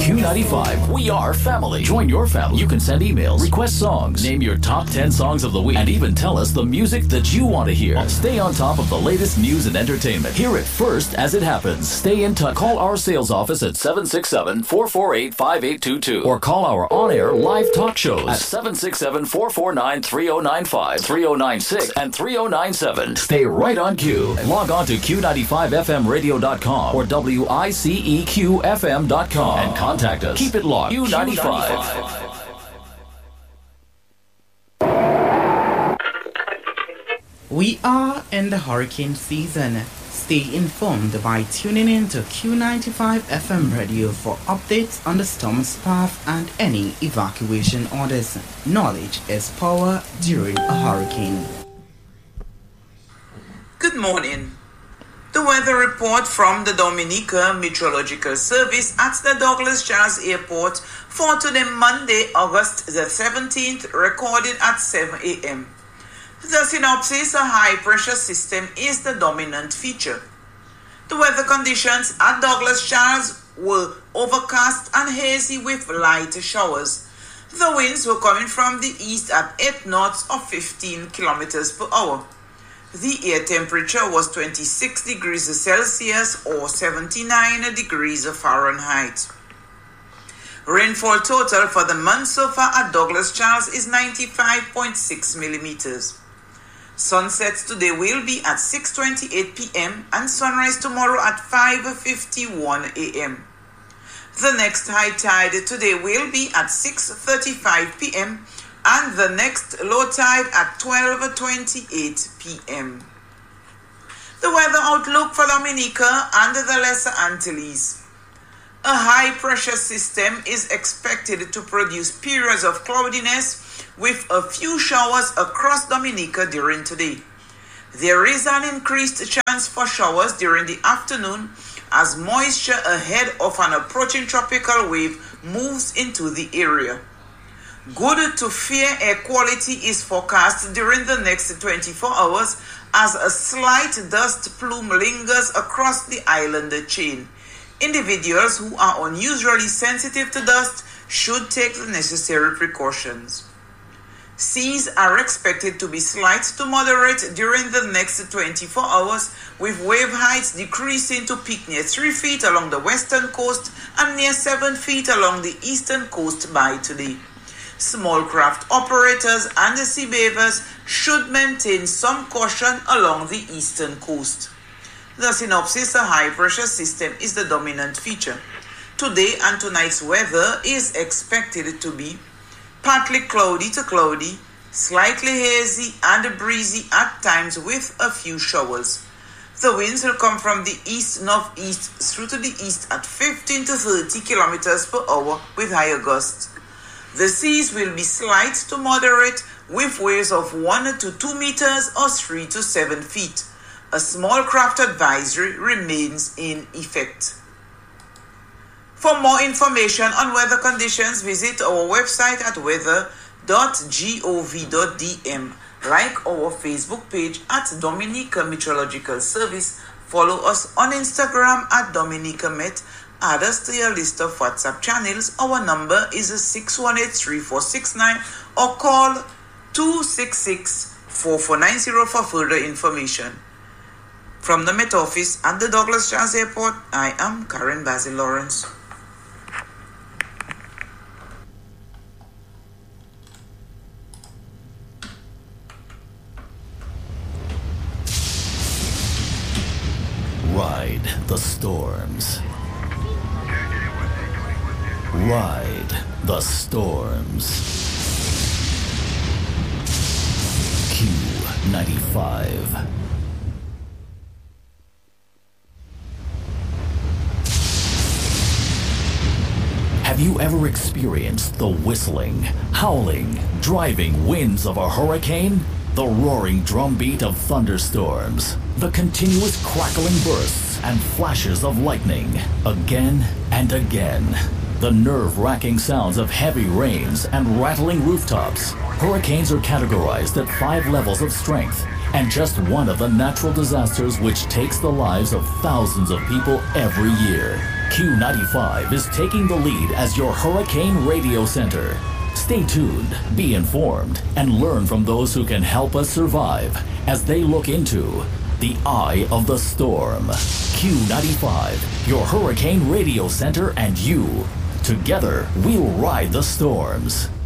Q95. We are family. Join your family. You can send emails, request songs, name your top 10 songs of the week, and even tell us the music that you want to hear. Stay on top of the latest news and entertainment. Hear it first as it happens. Stay in touch. Call our sales office at 767-448-5822 or call our on-air live talk shows at 767-449-3095, 3096, and 3097. Stay right on Q. Log on to Q95FMradio.com or WICEQFM.com and contact us. Keep it locked. Q95. We are in the hurricane season. Stay informed by tuning in to Q95 FM radio for updates on the storm's path and any evacuation orders. Knowledge is power during a hurricane. Good morning. The weather report from the Dominica Meteorological Service at the Douglas Charles Airport for today, Monday, August the 17th, recorded at 7 a.m. The synopsis: a high-pressure system is the dominant feature. The weather conditions at Douglas Charles were overcast and hazy with light showers. The winds were coming from the east at 8 knots or 15 kilometers per hour. The air temperature was 26 degrees Celsius or 79 degrees Fahrenheit. Rainfall total for the month so far at Douglas Charles is 95.6 millimeters. Sunsets today will be at 6:28 p.m. and sunrise tomorrow at 5:51 a.m. The next high tide today will be at 6:35 p.m. and the next low tide at 12:28 p.m. The weather outlook for Dominica and the Lesser Antilles. A high-pressure system is expected to produce periods of cloudiness with a few showers across Dominica during today. There is an increased chance for showers during the afternoon as moisture ahead of an approaching tropical wave moves into the area. Good to fair air quality is forecast during the next 24 hours as a slight dust plume lingers across the island chain. Individuals who are unusually sensitive to dust should take the necessary precautions. Seas are expected to be slight to moderate during the next 24 hours, with wave heights decreasing to peak near 3 feet along the western coast and near 7 feet along the eastern coast by today. Small craft operators and the sea beavers should maintain some caution along the eastern coast. The synopsis: a high-pressure system is the dominant feature. Today and tonight's weather is expected to be partly cloudy to cloudy, slightly hazy and breezy at times with a few showers. The winds will come from the east-northeast through to the east at 15 to 30 kilometers per hour with higher gusts. The seas will be slight to moderate with waves of 1 to 2 meters or 3 to 7 feet. A small craft advisory remains in effect. For more information on weather conditions, visit our website at weather.gov.dm. Like our Facebook page at Dominica Meteorological Service. Follow us on Instagram at Dominica Met. Add us to your list of WhatsApp channels. Our number is 618-3469 or call 266-4490 for further information. From the Met Office at the Douglas Charles Airport, I am Karen Basil Lawrence. Ride the storms. Ride the storms. Q95. Have you ever experienced the whistling, howling, driving winds of a hurricane? The roaring drumbeat of thunderstorms, the continuous crackling bursts and flashes of lightning, again and again. The nerve-wracking sounds of heavy rains and rattling rooftops. Hurricanes are categorized at 5 levels of strength, and just one of the natural disasters which takes the lives of thousands of people every year. Q95 is taking the lead as your hurricane radio center. Stay tuned, be informed, and learn from those who can help us survive as they look into the eye of the storm. Q95, your hurricane radio center, and you. Together, we'll ride the storms.